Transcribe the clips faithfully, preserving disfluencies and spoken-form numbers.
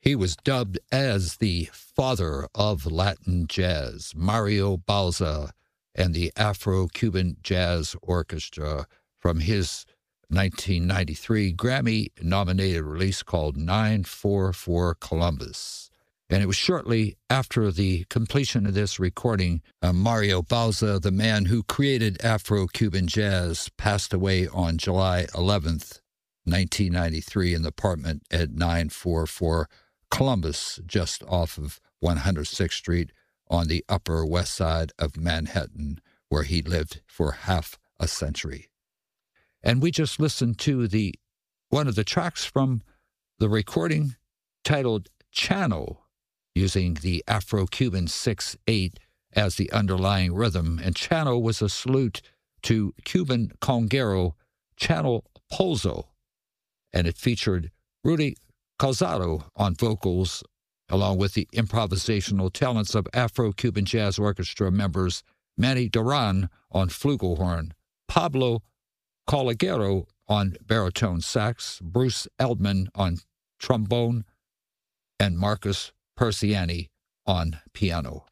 He was dubbed as the father of Latin jazz. Mario Bauza and the Afro-Cuban Jazz Orchestra from his nineteen ninety-three Grammy-nominated release called nine four four Columbus. And it was shortly after the completion of this recording, uh, Mario Bauza, the man who created Afro-Cuban jazz, passed away on July eleventh, nineteen ninety-three, in the apartment at nine four four Columbus, just off of one hundred sixth Street on the Upper West Side of Manhattan, where he lived for half a century. And we just listened to the one of the tracks from the recording titled Chano, using the Afro-Cuban six eight as the underlying rhythm. And Chano was a salute to Cuban conguero Chano Pozo, and it featured Rudy Calzado on vocals, along with the improvisational talents of Afro-Cuban Jazz Orchestra members Manny Duran on flugelhorn, Pablo Colagero on baritone sax, Bruce Eldman on trombone, and Marcus Persiani on piano.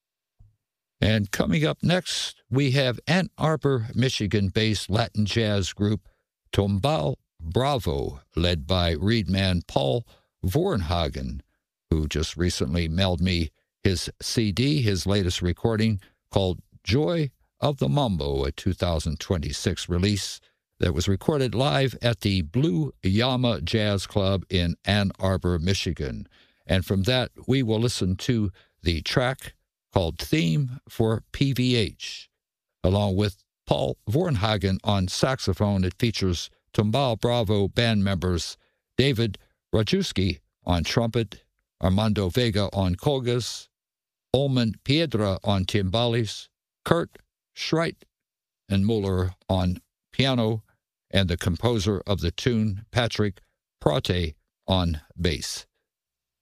And coming up next, we have Ann Arbor, Michigan-based Latin jazz group Tombal Bravo, led by reedman Paul Vornhagen, who just recently mailed me his C D, his latest recording, called Joy of the Mambo, a two thousand twenty-six release that was recorded live at the Blue Yama Jazz Club in Ann Arbor, Michigan. And from that, we will listen to the track called Theme for P V H. Along with Paul Vornhagen on saxophone, it features Tombal Bravo band members David Rajewski on trumpet, Armando Vega on congas, Olman Piedra on timbales, Kurt Schreit and Muller on piano, and the composer of the tune, Patrick Prate, on bass.